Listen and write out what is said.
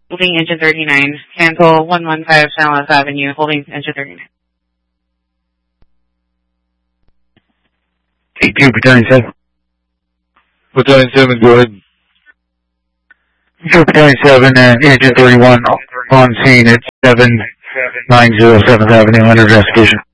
holding engine 39, cancel 115 Dallas Avenue, holding engine 39. 82, Battalion 7. Battalion 7, go ahead. Battalion 7 and engine 31 on scene at 790 7th Avenue under investigation.